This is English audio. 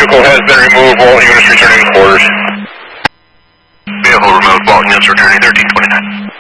vehicle has been removed. All units returning to quarters. Vehicle removed. All units returning 1329.